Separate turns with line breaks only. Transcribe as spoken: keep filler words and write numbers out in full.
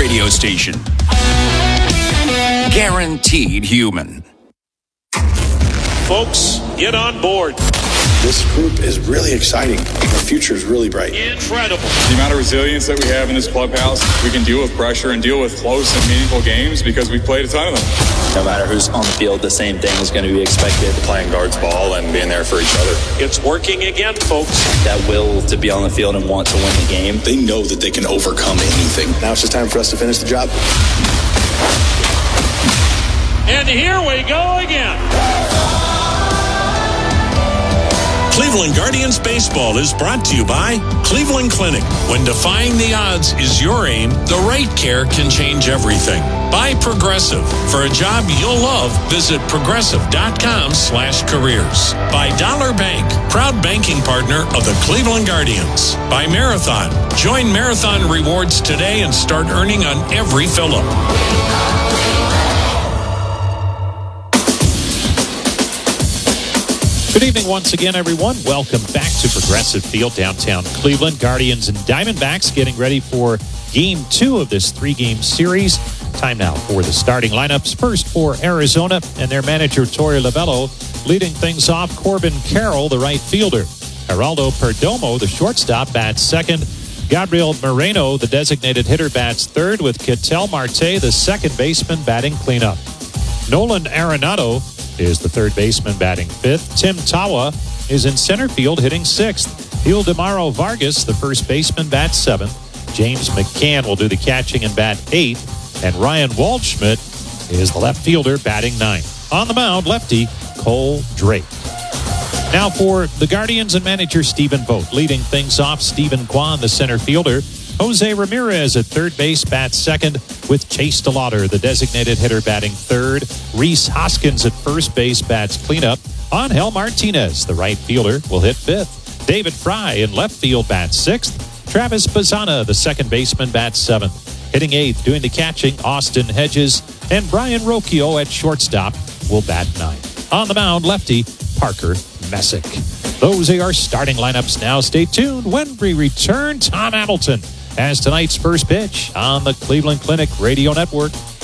radio station. Guaranteed human.
Folks, get on board.
This group is really exciting. Our future is really bright.
Incredible.
The amount of resilience that we have in this clubhouse, we can deal with pressure and deal with close and meaningful games because we've played a ton of them.
No matter who's on the field, the same thing is going to be expected.
Playing guards ball and being there for each other.
It's working again, folks.
That will to be on the field and want to win the game.
They know that they can overcome anything. Now it's just time for us to finish the job.
And here we go again.
Cleveland Guardians Baseball is brought to you by Cleveland Clinic. When defying the odds is your aim, the right care can change everything. By Progressive. For a job you'll love, visit progressive.com slash careers. By Dollar Bank, proud banking partner of the Cleveland Guardians. By Marathon. Join Marathon Rewards today and start earning on every fill-up.
Good evening once again, everyone. Welcome back to Progressive Field, downtown Cleveland. Guardians and Diamondbacks getting ready for Game two of this three-game series. Time now for the starting lineups. First for Arizona and their manager, Torey Lovullo, leading things off. Corbin Carroll, the right fielder. Geraldo Perdomo, the shortstop, bats second. Gabriel Moreno, the designated hitter, bats third, with Ketel Marte, the second baseman, batting cleanup. Nolan Arenado is the third baseman, batting fifth. Tim Tawa is in center field, hitting sixth. Ildemaro Vargas, the first baseman, bats seventh. James McCann will do the catching and bat eighth. And Ryan Waldschmidt is the left fielder, batting ninth. On the mound, lefty Cole Drake. Now for the Guardians and manager Stephen Vogt. Leading things off, Stephen Kwan, the center fielder. Jose Ramirez at third base, bats second, with Chase DeLauder, the designated hitter, batting third. Rhys Hoskins at first base, bats cleanup. Angel Martinez, the right fielder, will hit fifth. David Fry in left field, bats sixth. Travis Bazzana, the second baseman, bats seventh. Hitting eighth, doing the catching, Austin Hedges. And Brian Rocchio at shortstop will bat ninth. On the mound, lefty Parker Messick. Those are our starting lineups now. Stay tuned when we return. Tom Hamilton as tonight's first pitch on the Cleveland Clinic Radio Network.